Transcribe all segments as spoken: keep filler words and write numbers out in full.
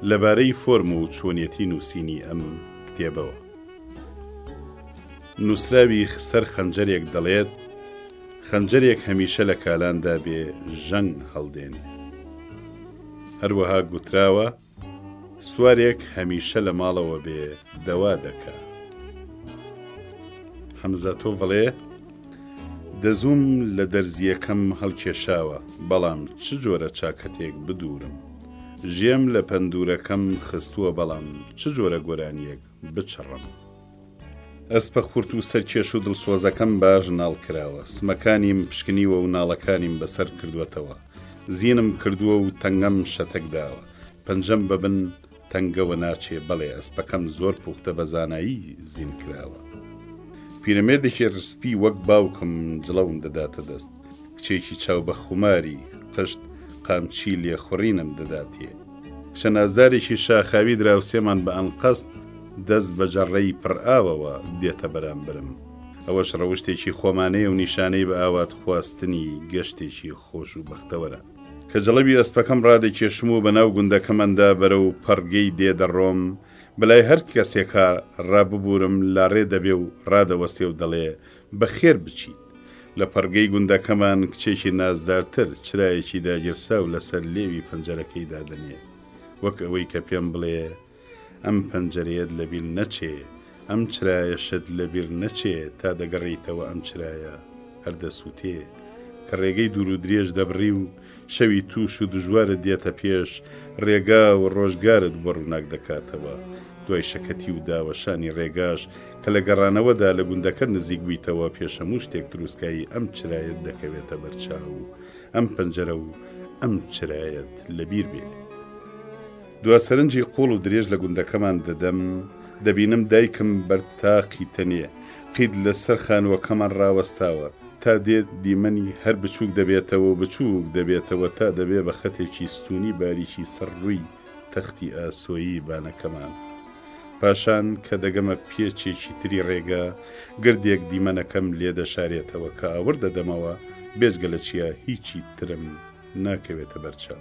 لەبارەی فۆرم و چۆنیەتی نووسینی ئەم کتێبەوە. نووسراوی سەر خەنجەرێک دەڵێت خەنجەرێک هەمیشە لە کالاندا بێ ژەنگ هەڵدێنێ. هەروەها گوتراوە سوارێک هەمیشە لە ماڵەوە بێ دەوا دەکا. حەمزە تۆ بڵێ دەزوم لە دەرزیەکەم هەڵکێشاوە، بەڵام چ جۆرە چاکەتێک بدورم. ژێم لە پەندورەکەم خستووە، بەڵام چ جۆرە گۆرانیەک بچڕم. ئەسپە خورت و سەرکێش و دڵسۆزەکەم باش ناڵ کراوە، سمەکانیم پشکنیوە و ناڵەکانیم بەسەر کردوێتەوە. زیینم کردووە و تەنگەم شەتەک داوە، پەنجەم ببن تەنگەوە ناچێ، بەڵێ ئەسپەکەم زۆر پوختە بە زانایی زین کراوە. پیرەمێردێکی ڕسپی وەک باوکم جڵەوم دەداتە دەست، کچێکی چاو بە خوماری قشت قامچی لێخوڕینم دەداتێ. کچە نازدارێکی شاخاوی دراوسێمان بە ئەنقەست دەست بە جەڕەی پڕئاوەوە دێتە بەرامبرم. ئەوەش ڕەوشتێکی خۆمانەیە و نیشانەی بە ئاوات خواستنی گەشتێکی خۆش و بەختەوەرە. کە جەڵەبی ئەسپەکەم ڕادێکێشم و بەناو گوندەکەمەندا بەرە و پەرگەی دێدەڕۆم، بەلای هەر کەسێکە ڕاببوورم لاڕێ دەبێ و ڕادەوەستێ و دەڵێ بەخێر بچیت. لە پەرگەی گوندەکەمان کچێکی نازدارتر چرایەکی داگیرسا و لەسەر لێوی پەنجەرەکەی دادەنێ، وەک ئەوەی کە پێم بڵێ ئەم پەنجەرەیەت لەبیر نەچێ، ئەم چرایەشت لەبیر نەچێ تا دەگەڕیتەوە ئەم چرایە هەردەسووتێ، کە ڕێگەی دوور و درێژ دەبڕی و شەوی تووش و دژوارت دێتە پێش، ڕێگا و ڕۆژگارت بۆ ڕووناک دەکاتەوە. دوای شەکەتی و داوەشانی ڕێگاش کە لە گەڕانەوەدا لە گوندەکە نزیک بوویتەوە، پێشەموو شتێک دروستکایی ئەم چرایەت دەکەوێتە بەرچاو و ئەم پەنجەرە و ئەم چرایەت لەبیر بێ. دواسەرنجی قوڵ و درێژ لە گوندەکەمان دەدەم، دەبینم دایکم بەرتاقی تەنێ، قید لەسەر خانووەکەمان ڕاوەستاوە، تا دێت دیمەنی هەر بچووک دەبێتەوە و بچووک دەبێتەوە تا دەبێ بە خەتێکی ستونی باریکی سەر ڕووی تەختی ئاسۆیی بانەکەمان. پاشان کە دەگەمە پێچێکی تری ڕێگا، گردێک دیمەنەکەم لێ دەشارێتەوە کە ئاور دەدەمەوە، بێجگە لە چیە هیچی ترم ناکەوێتە بەرچاو.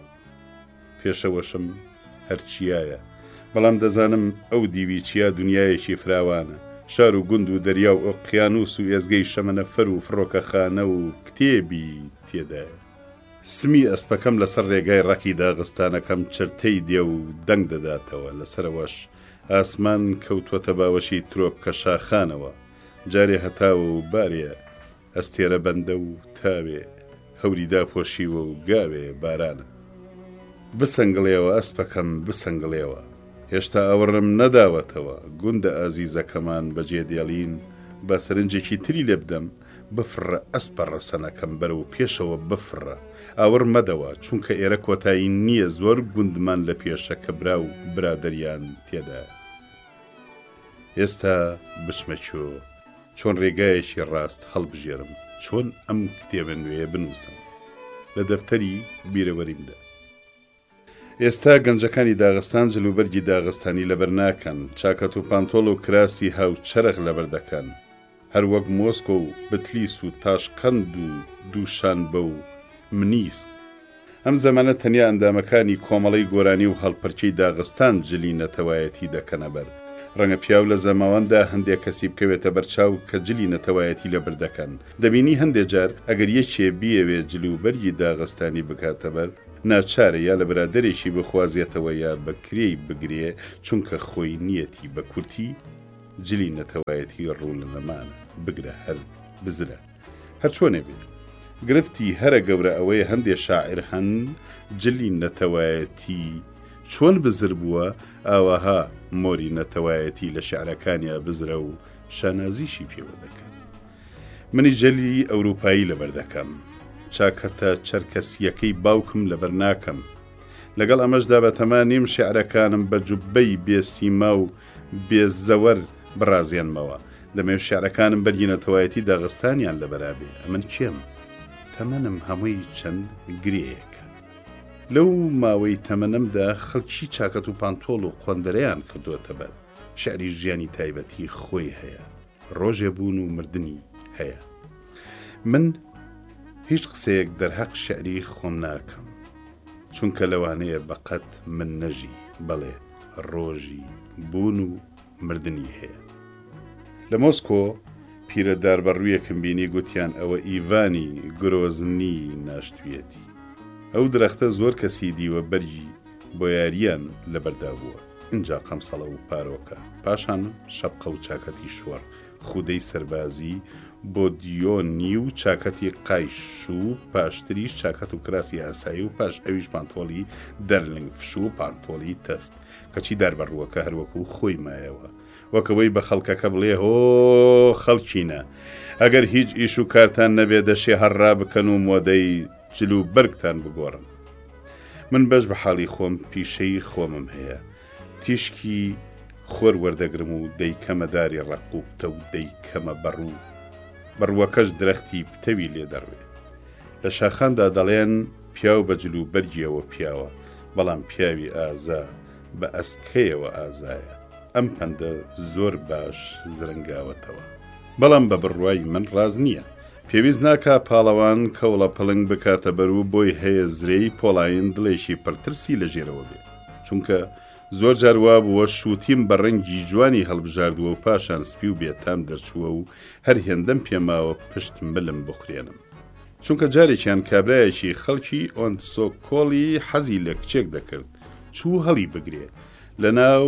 پێشەوەشم هەرچیایە، بەڵام دەزانم ئەو دیوی چیا دنیایەکی فراوانە، شار و گوند و دەریا و ئۆقیانوس و ئێزگەی شەمەنەفەر و فڕۆکەخانە و کتێبی تێدایە. سمی ئەسپەکەم لەسەر ڕێگای ڕەکی داغستانەکەم چرتەی دێ و دەنگ دەداتەوە، لەسەرەوەش ئاسمان کەوتوەتە باوەشی ترۆپکە شاخانەوە، جارێ هەتاوە و بارێ ئەستێرە بەندە و تاوێ هەوری داپۆشیوە و گاوێ بارانە. بسەنگڵێەوە ئەسپەکەم بسەنگڵێەوە، هێشتا ئەوڕم نەداوەتەوە، گوندە ئازیزەکەمان بەجێ دێڵین، بە سەرنجێکی تری لێ بدەم، بفڕە ئەسپە ڕەسەنەکەم بەرە و پێشەوە بفڕە، ئاور مەدەوە، چونکە ئێرە کۆتایی نییە، زۆر گوندمان لە پێشە کە برا و برادەریان تێدا. ئێستا بچمەچۆ چۆن ڕێگایەکی ڕاست هەڵبژێرم، چۆن ئەم کتێبە نوێیە بنووسم لە دەفتەری بیرەوەریمدا. ئێستا گەنجەکانی داغستان جلوبەرگی داغستانی لەبەر ناکەن، چاکەت و پانتۆڵ و کراسی هاوچەرخ لەبەر دەکەن، هەر وەک مۆسکۆ و بتلیس و تاشقەند و دووشان بە و منیست. ئەم زەمانە تەنیا ئەندامەکانی کۆمەڵی گۆرانی و هەڵپەرچەی داغستان جلی نەتەوایەتی دەکەنە بەر. ڕەنگە پیاو لە زەماوەندا هەندێک کەسی بکەوێتە بەرچاو کە جلی نەتەوایەتی لەبەر دەکەن. دەبینی هەندێک جار ئەگەر یەکێ بیەوێ جلوبەرگی داغستانی بکاتە بەر، ناچارە یا لە برادەرێکی بخوازیێتەوە یا بەکرێی بگرێ، چونکە خۆی نیەتی بە کورتی جلی نەتەوایەتی ڕوو لە نەمانە، بگرە هەر بزرە هەر چۆنێ بێت. گرفتی هەرە گەورە ئەوەیە هەندێک شاعر هەن جلی نەتەوایەتی چۆن بزر بووە، ئاوەها مۆری نەتەوایەتی لە شعرەکانیا بزرە و شانازیشی پێوە دەکەن. منی جەلی ئەوروپایی لەبەر دەکەم، چاکەتە چەرکەسیەکەی باوکم لەبەر ناکەم. لەگەڵ ئەمەشدا بە تەمانیم شعرەکانم بە جوبەی بێسیما و بێزەوەر بڕازێنمەوە. دەمێ شعرەکانم بەرگینەتەوایەتی داغستانیان لەبەرابێ. ئەمن چێم؟ تەمەنم هەمووی چەند گرەیەکە. لەو ماوەی تەمەنمدا خەڵکی چاکەت و پانتۆڵ و قۆندەرەیان کردووەتە بەر. شعری ژیانی تایبەتی خۆی هەیە، ڕۆژێ بوون و مردنی هەیە. من هیچ قسەیەک دەرهەق شعری خۆم ناکەم، چونکە لەوانەیە بەقەت من نەژی. بەڵێ ڕۆژی بوون و مردنی هەیە. لە مۆسکۆ پیرەدار بەڕوویەکم بینی گوتیان ئەوە ئیڤانی گرۆزنی ناشتویەتی. ئەو درەختە زۆر کەسی دیوە بەرگی بۆ یاریان لەبەردا بووە. اینجا قەمسەڵە و پارۆکە، پاشان شەپقە و چاکەتی شۆڕ، خودەی سەربازی بۆ دیۆنی و چاکەتی قایش و پاشتریش چاکەت و کراسی ئاسایی و پاش ئەویش پانتۆڵی دەرلنگ فش و پانتۆڵی تەست، کەچی داربەڕووەکە هەروەکو خۆی مایەوە، وەکەوەی بە خەڵکەکە بڵێ هۆ خەڵکینە، ئەگەر هیچ ئیش و کارتان نەبێ دەشێ هەرڕا بکەن و مۆدەی جل و بەرگتان بگۆڕن. من بەش بە حاڵی خۆم پیشەی خۆمم هەیە، تیشکی خۆر وەردەگرم و دەیکەمەداری ڕەقوبتە و دەیکەمە بەڕوو، بەڕووەکەش درەختی پتەوی لێ دەڕوێ. لە شاخاندا دەڵێن پیاو بە جلو بەرگیەوە پیاوە، بەڵام پیاوی ئازا بە ئەسکەیەوە ئازایە. ئەم پەندە زۆر باش زرنگاوەتەوە، بەڵام بە بڕوای من ڕاز نییە. پێویست ناکا پاڵەوان کەوڵە پڵنگ بکاتە بەرو بۆی هەیە زرەی پۆڵاین دڵێکی پڕترسی لە ژێرەوە بێ، چونکە زۆر جاروا بووە شووتیم بە ڕەنگی جوانی هەڵبژاردووە و پاشان سپی و بێتام دەرچووە و هەر هێندەم پێماوە پشتم بلم بخورێنم، چونکە جارێکیان کابرایەکی خەڵکی ئۆنتسۆکۆڵی حەزی لە کچێک دەکرد، چوو هەڵی بگرێ لە ناو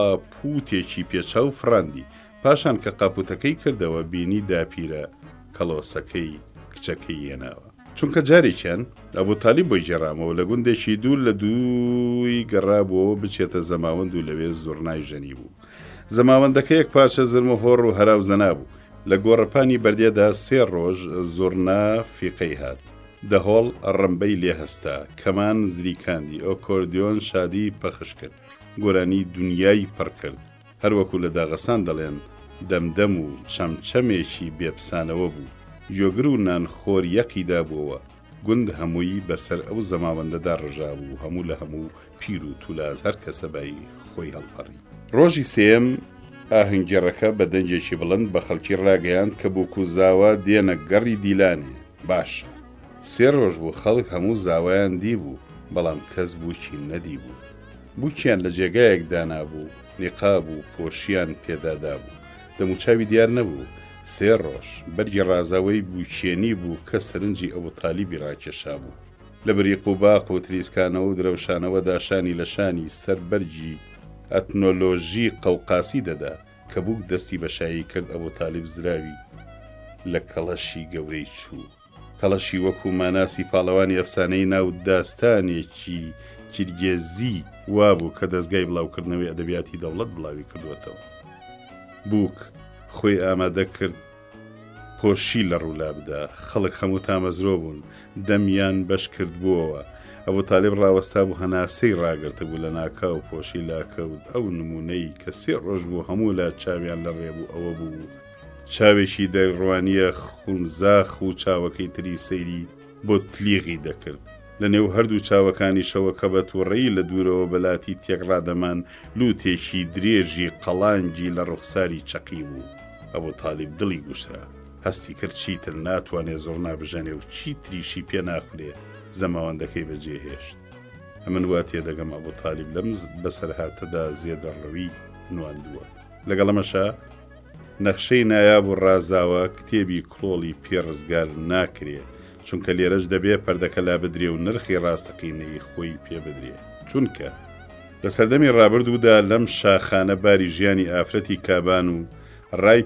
قاپوتێکی پێچاو فڕاندی، پاشان کە قاپوتەکەی کردەوە بینی داپیرە کەڵۆسەکەی کچەکەی هێناوە. چونکە جارێکیان ئەبوو تالیب بۆی جێڕامەوە لە گوندێکی دوور لە دووی گەڕابووەوە بچێتە زەماوەند و لەوێ زۆرنای ژەنی بوو. زەماوەندەکە یەک پارچە زرم و هۆڕ و هەراو زەنا بوو. لە گۆڕەپانی بەردێدا سێ ڕۆژ زۆرنا فیقەی هات، دەهۆڵ ڕەمبەی لێ هەستا، کەمان زریکاندی، ئۆکۆردیۆن شادی پەخش کرد، گۆرانی دنیای پڕ کرد، هەروەکو لە داغەسان دەڵێن دەمدەم و چەمچەمێکی بێپسانەوە بوو، جۆگر و نانخۆر یەقیدا بووەوە. گوند هەمووی بەسەر ئەو زەماوەندەدا ڕژا بوو، هەموو لە هەموو پیر و تولاز هەر کەسەبایی خۆی هەڵپەڕی. ڕۆژی سێم ئاهنگگێڕەکە بە دەنجێکی بڵند بە خەڵکی ڕاگەیاند کە بووکو زاوا دێنە گەڕی دیلانێ. باشە، سێ ڕۆژ بوو خەڵک هەموو زاوایان دی بوو، بەڵام کەس بووکی نەدی بوو. بووکیان لە جێگایەک دانابوو، نیقاب و پۆشیان پێدادا بوو، دەموچاوی دیار نەبوو. سێ ڕۆژ بەرگی ڕازاوەی بووکێنی بوو کە سەرنجی ئەو تالیبی ڕاکێشا بوو. لە بریق و باق و تریسکانەوە و درەوشانەوە داشانی لە شانی سەر بەرگی ئەتنۆلۆژی قەوقاسی دەدا کە بوو دەستی بەشایی کرد ئەبوو تالیب زراوی لە کەڵەشی گەورەی چوو، کەڵەشی وەکو ماناسی پاڵەوانی ئەفسانەی ناو داستانێکی کیرگێزی وابوو کە دەستگای بڵاوکردنەوەی ئەدەبیاتی دەوڵەت بڵاوی کردوێتەوە. بووک خۆی ئامادە کرد پۆشی لە ڕوولا بدا، خەڵک هەموو تامەزرۆ بوون، دەمیان بەش کرد بووەوە. ئەبوو تالیب ڕاوەستا بوو هەناسەی ڕاگرتە بوو لە ناکا و پۆشی لاکەوت. ئەو نمونەی کە سێ ڕۆژ بوو هەموو لا چاویان لە ڕێبوو ئەوە بوو چاوێکی دەڕوانیە خونزاخ و چاوەکەی تری سەیری بۆ تلیغی دەکرد. لە نێو هەردوو چاوەکانی شەوەکە بە تووڕێی لە دوورەوە بەلاتی تێکڕادەمان لوتێکی درێژی قەڵانجی لە ڕوخساری چەقی بوو. ئەبوو تالیب دڵی گوشرا، هەستی کرد چیتر ناتوانێ زۆر نابژەنێ و چی تریشی پێ ناخورێ زەماوەندەکەی بەجێهێشت. ئەمن وا تێدەگەم ئەبوو تالیب لەم بەسەرهاتەدا زێدەڕەوی نواندووە. لەگەڵەمەشا نەخشەی نایاب و ڕازاوە کتێبی کڵۆڵی پێڕزگار ناکرێ، چونکە لێرەش دەبێ پەردەکە لا بدرێ و نرخی ڕاستەقینەی خۆی پێ بدرێ، چونکە لە سەردەمی ڕابردوودا لەم شاخانە باری ژیانی ئافرەتی کابان و ڕای